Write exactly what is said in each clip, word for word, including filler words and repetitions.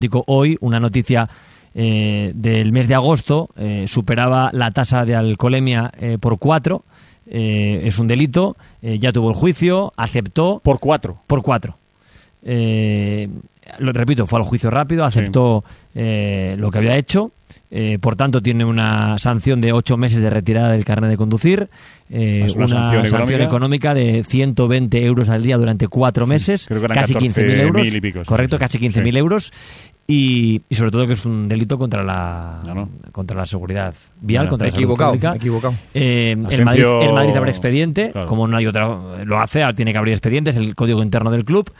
Hoy una noticia eh, del mes de agosto eh, superaba la tasa de alcoholemia eh, por cuatro. Eh, es un delito, eh, ya tuvo el juicio, aceptó. Por cuatro. Por cuatro. Eh, lo repito, fue al juicio rápido, aceptó sí. eh, lo que había hecho. Eh, por tanto, tiene una sanción de ocho meses de retirada del carnet de conducir, eh, una, una sanción, sanción económica de ciento veinte euros al día durante cuatro meses, Creo que eran casi quince mil euros, y pico, correcto, sí. casi quince mil sí. euros, y, y sobre todo que es un delito contra la no, no. contra la seguridad vial, no, contra la equivocado, salud pública. Equivocado. Eh, el, Madrid, el Madrid abre expediente, claro. Como no hay otra, lo hace, tiene que abrir expedientes, el código interno del club.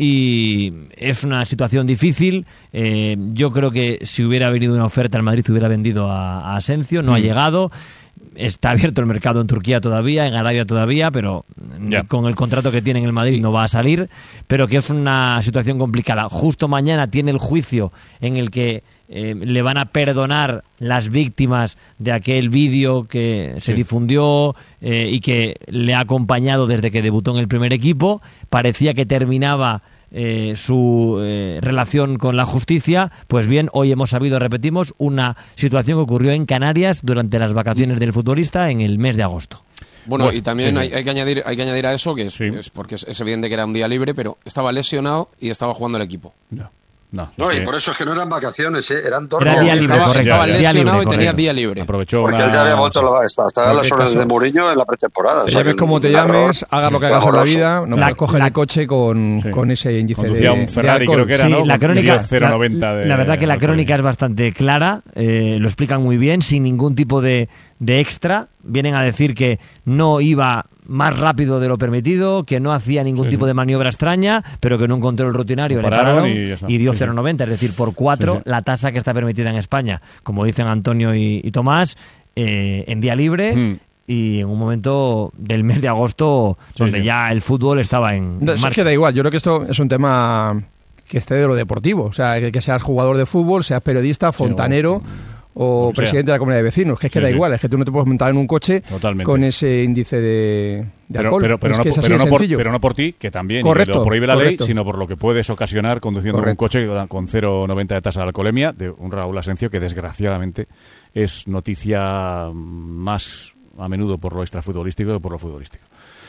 Y es una situación difícil. Eh, yo creo que si hubiera venido una oferta, el Madrid hubiera vendido a, a Asensio. No mm. ha llegado. Está abierto el mercado en Turquía todavía, en Arabia todavía, pero yeah. con el contrato que tiene en el Madrid no va a salir. Pero que es una situación complicada. Justo mañana tiene el juicio en el que eh, le van a perdonar las víctimas de aquel vídeo que se sí. difundió eh, y que le ha acompañado desde que debutó en el primer equipo. Parecía que terminaba eh, su eh, relación con la justicia. Pues bien, hoy hemos sabido, repetimos, una situación que ocurrió en Canarias durante las vacaciones del futbolista en el mes de agosto. Bueno, bueno, y también sí, hay, hay, que añadir, hay que añadir a eso, que es, sí. es porque es, es evidente que era un día libre, pero estaba lesionado y estaba jugando el equipo. No. No, no, es y que... por eso es que no eran vacaciones, ¿eh? Eran dos Era días. día libre, estaba, correcto. estaba Ya, ya. lesionado Día libre, y tenía correcto. día libre. Aprovechó Porque una... él ya había vuelto, la, estaba, estaba en las órdenes de Mourinho en la pretemporada. O sea, ves cómo te llames, hagas lo que hagas en la vida, no puedes coger el coche con, sí. con ese índice Conducía de un Ferrari, de creo que era, sí, ¿no? La crónica, cero noventa la, de, la verdad que la de crónica es bastante clara, eh, lo explican muy bien, sin ningún tipo de, de extra. Vienen a decir que no iba más rápido de lo permitido, que no hacía ningún sí, tipo sí. de maniobra extraña, pero que en un control rutinario le pararon y, y dio cero noventa, sí, sí. es decir, por cuatro, sí, sí. la tasa que está permitida en España, como dicen Antonio y, y Tomás, eh, en día libre. Mm. Y en un momento del mes de agosto sí, donde sí. ya el fútbol estaba en, no, en marcha. Es que da igual, yo creo que esto es un tema que esté de lo deportivo, o sea, que, que seas jugador de fútbol, seas periodista, fontanero... Sí, o... o presidente de la comunidad de vecinos, que es que sí, da sí. igual, es que tú no te puedes montar en un coche Totalmente. Con ese índice de, de pero, alcohol. Pero, pero, es no, que es así pero, de no por, sencillo. pero no por ti, que también correcto, lo prohíbe la correcto. ley, sino por lo que puedes ocasionar conduciendo correcto. un coche con cero noventa de tasa de alcoholemia, de un Raúl Asensio que desgraciadamente es noticia más a menudo por lo extrafutbolístico que por lo futbolístico.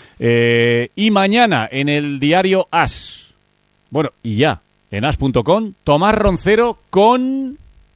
Eh, y mañana en el diario As, bueno, y ya, en as punto com, Tomás Roncero con...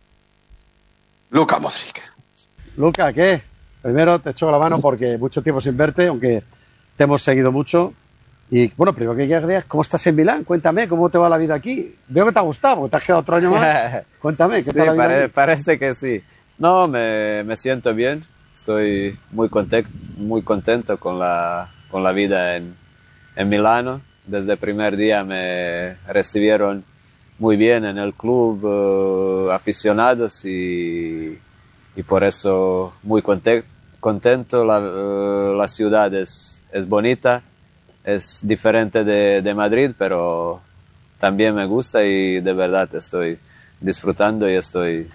Luka Modric. Luka, ¿qué? Primero te echo la mano porque mucho tiempo sin verte, aunque te hemos seguido mucho. Y bueno, primero que querías, ¿cómo estás en Milán? Cuéntame, ¿cómo te va la vida aquí? Veo que te ha gustado, porque te has quedado otro año más. Cuéntame, ¿qué sí, tal la vida pare- aquí? parece que sí. No, me, me siento bien. Estoy muy contento, muy contento con la, con la vida en, en Milano. Desde el primer día me recibieron muy bien en el club, uh, aficionados y, y por eso muy conte- contento. La, uh, la ciudad es, es bonita, es diferente de, de Madrid, pero también me gusta y de verdad estoy disfrutando y estoy,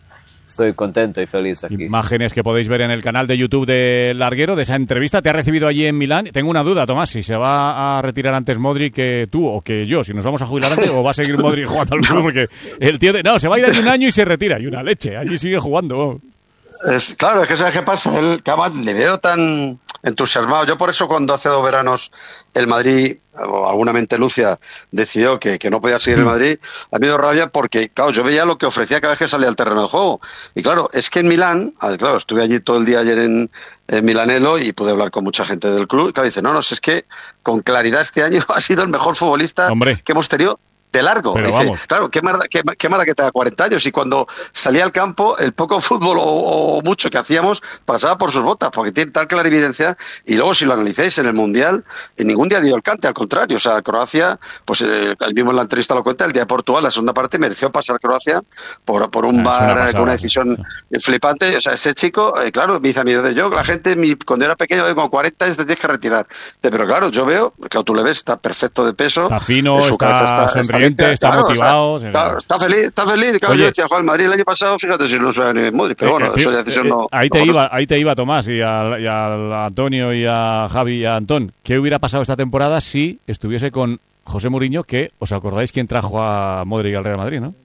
estoy contento y feliz aquí. Imágenes que podéis ver en el canal de YouTube de Larguero, de esa entrevista. ¿Te ha recibido allí en Milán? Tengo una duda, Tomás, si se va a retirar antes Modric que tú o que yo, si nos vamos a jubilar antes o va a seguir Modric jugando al club, porque el tío de... No, se va a ir allí un año y se retira, y una leche, allí sigue jugando. Es, claro, es que ¿sabes qué pasa? El Camas le veo tan entusiasmado. Yo por eso cuando hace dos veranos el Madrid, o alguna mente lucia, decidió que, que no podía seguir el Madrid, a mí me dio rabia porque, claro, yo veía lo que ofrecía cada vez que salía al terreno de juego. Y claro, es que en Milán, claro, estuve allí todo el día ayer en, en Milanello y pude hablar con mucha gente del club. Y claro, dice, no, no, es que con claridad este año ha sido el mejor futbolista Hombre. que hemos tenido. De largo. Pero dice, vamos. claro, qué mala, qué, qué mala que te da cuarenta años. Y cuando salía al campo, el poco fútbol o, o mucho que hacíamos pasaba por sus botas, porque tiene tal clarividencia. Y luego, si lo analicéis en el Mundial, en ningún día dio el cante, al contrario. O sea, Croacia, pues eh, el mismo en la entrevista lo cuenta, el día de Portugal, la segunda parte, mereció pasar Croacia por, por un ah, bar con una decisión sí. flipante. O sea, ese chico, eh, claro, me dice a mí, de yo, la gente, mi, cuando era pequeño, con cuarenta años te tienes que retirar. Pero claro, yo veo, claro, tú le ves, está perfecto de peso. Está fino, está, está sonriente, está, está claro, motivado. O sea, está, está feliz, está feliz. Claro, Oye, yo decía, Juan, Madrid el año pasado, fíjate si no se ni Modric, pero bueno, eh, esa decisión eh, no. Ahí te no iba, ahí te iba Tomás y a, y a Antonio y a Javi y a Antón. ¿Qué hubiera pasado esta temporada si estuviese con José Mourinho, que os acordáis quién trajo a Modric al Real Madrid, ¿no?